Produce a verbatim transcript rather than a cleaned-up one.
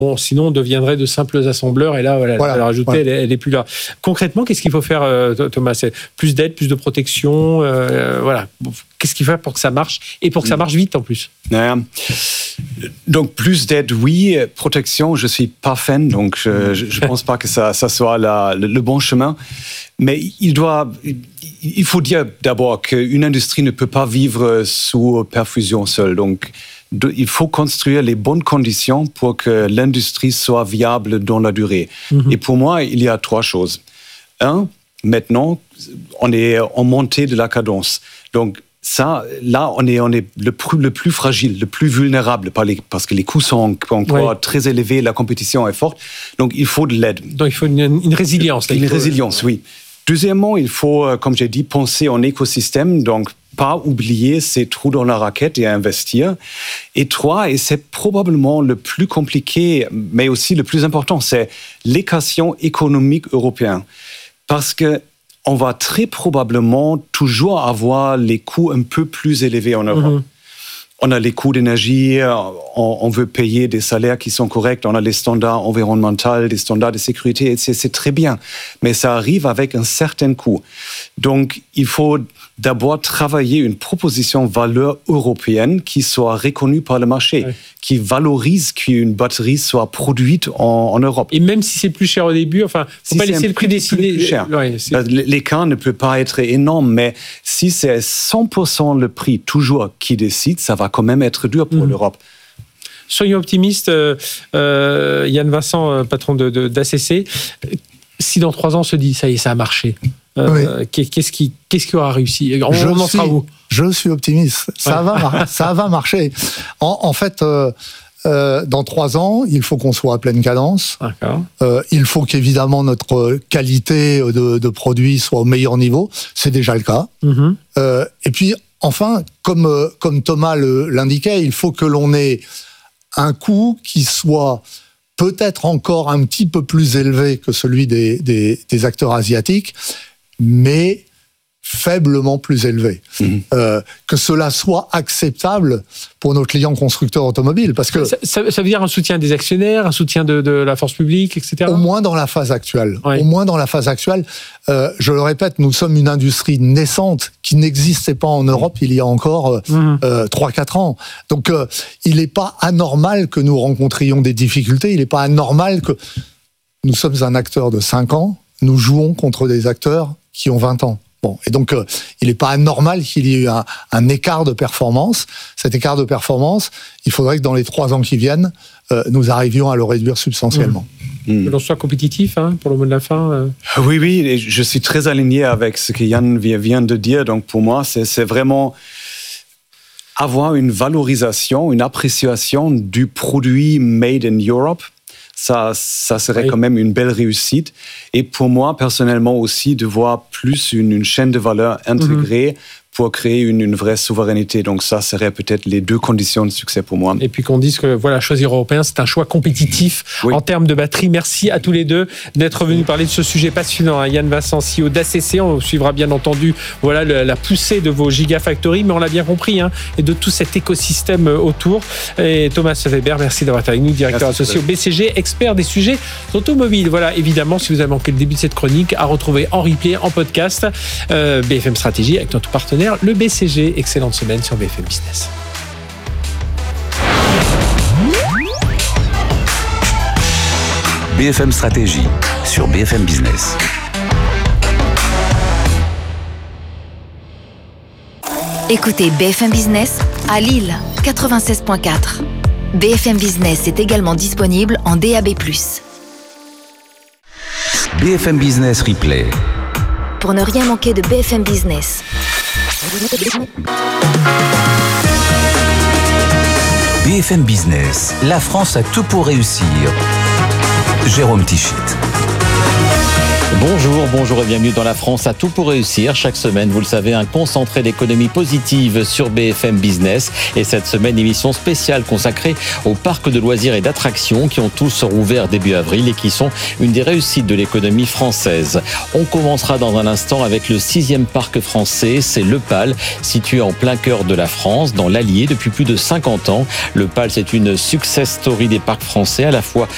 Bon, sinon, on deviendrait de simples assembleurs. Et là, voilà, voilà. la valeur ajoutée, voilà. elle n'est plus là. Concrètement, qu'est-ce qu'il faut faire, euh, Thomas ? C'est plus d'aide, plus de protection. Euh, voilà. Qu'est-ce qu'il faut faire pour que ça marche ? Et pour que ça marche vite, en plus. Euh, donc, plus d'aide, oui. Protection, je ne suis pas fan. Donc, je ne pense pas que ça, ça soit la, le, le bon chemin. Mais il doit... Il faut dire d'abord qu'une industrie ne peut pas vivre sous perfusion seule. Donc, de, il faut construire les bonnes conditions pour que l'industrie soit viable dans la durée. Mm-hmm. Et pour moi, il y a trois choses. Un, maintenant, on est en montée de la cadence. Donc, ça, là, on est, on est le, plus, le plus fragile, le plus vulnérable par les, parce que les coûts sont encore ouais. très élevés, la compétition est forte. Donc, il faut de l'aide. Donc, il faut une, une résilience. Une faut... résilience, oui. Deuxièmement, il faut, comme j'ai dit, penser en écosystème, donc pas oublier ces trous dans la raquette et investir. Et trois, et c'est probablement le plus compliqué, mais aussi le plus important, c'est l'équation économique européenne. Parce que on va très probablement toujours avoir les coûts un peu plus élevés en Europe. Mmh. On a les coûts d'énergie, on, on veut payer des salaires qui sont corrects, on a les standards environnementaux, des standards de sécurité, c'est, c'est très bien. Mais ça arrive avec un certain coût. Donc, il faut d'abord travailler une proposition valeur européenne qui soit reconnue par le marché, ouais. qui valorise qu'une batterie soit produite en, en Europe. Et même si c'est plus cher au début, enfin, faut si pas laisser le prix décider. Plus cher. Ouais, l'écart ne peut pas être énorme, mais si c'est cent pour cent le prix toujours qui décide, ça va quand même être dur pour mmh. l'Europe. Soyons optimistes. Euh, euh, Yann Vincent, patron de, de, d'A C C, si dans trois ans on se dit, ça y est, ça a marché, euh, oui. qu'est-ce, qui, qu'est-ce qui aura réussi ? On, je, on en suis, sera où ? Je suis optimiste. Ça, ouais. va, ça va marcher. En, en fait... Euh, Euh, dans trois ans, il faut qu'on soit à pleine cadence. Euh, il faut qu'évidemment notre qualité de, de produit soit au meilleur niveau. C'est déjà le cas. Mm-hmm. Euh, et puis, enfin, comme, comme Thomas le, l'indiquait, il faut que l'on ait un coût qui soit peut-être encore un petit peu plus élevé que celui des, des, des acteurs asiatiques, mais faiblement plus élevé. Mmh. Euh, que cela soit acceptable pour nos clients constructeurs automobiles. Parce que ça, ça, ça veut dire un soutien des actionnaires, un soutien de, de la force publique, et cetera. Au moins dans la phase actuelle. Oui. Au moins dans la phase actuelle. Euh, je le répète, nous sommes une industrie naissante qui n'existait pas en Europe il y a encore mmh. euh, trois à quatre ans. Donc euh, il n'est pas anormal que nous rencontrions des difficultés, il n'est pas anormal que nous sommes un acteur de cinq ans, nous jouons contre des acteurs qui ont vingt ans. Bon, et donc, euh, il n'est pas anormal qu'il y ait eu un, un écart de performance. Cet écart de performance, il faudrait que dans les trois ans qui viennent, euh, nous arrivions à le réduire substantiellement. Mmh. Que l'on soit compétitif, hein, pour le mot de la fin. Euh... Oui, oui, et je suis très aligné avec ce que Yann vient de dire. Donc, pour moi, c'est, c'est vraiment avoir une valorisation, une appréciation du produit made in Europe. Ça, ça serait oui. quand même une belle réussite. Et pour moi, personnellement aussi, de voir plus une, une chaîne de valeur intégrée mm-hmm. pour créer une, une vraie souveraineté. Donc ça serait peut-être les deux conditions de succès pour moi. Et puis qu'on dise que voilà, choisir européen, c'est un choix compétitif oui. en termes de batterie. Merci à tous les deux d'être venus parler de ce sujet passionnant. Hein. Yann Vincent, C E O d'A C C, on suivra bien entendu voilà, le, la poussée de vos gigafactories, mais on l'a bien compris, hein, et de tout cet écosystème autour. Et Thomas Weber, merci d'avoir été avec nous, directeur merci associé au B C G, expert des sujets automobiles. Voilà, évidemment, si vous avez manqué le début de cette chronique, à retrouver en replay, en podcast, euh, B F M Stratégie avec notre partenaire le B C G. Excellente semaine sur B F M Business. B F M Stratégie sur B F M Business. Écoutez B F M Business à Lille, quatre-vingt-seize virgule quatre. B F M Business est également disponible en D A B plus. B F M Business Replay. Pour ne rien manquer de B F M Business. B F M Business, la France a tout pour réussir. Jérôme Tichit. Bonjour, bonjour et bienvenue dans La France a tout pour réussir. Chaque semaine, vous le savez, un concentré d'économie positive sur B F M Business. Et cette semaine, émission spéciale consacrée aux parcs de loisirs et d'attractions qui ont tous rouvert début avril et qui sont une des réussites de l'économie française. On commencera dans un instant avec le sixième parc français, c'est Le Pal, situé en plein cœur de la France, dans l'Allier depuis plus de cinquante ans. Le Pal, c'est une success story des parcs français, à la fois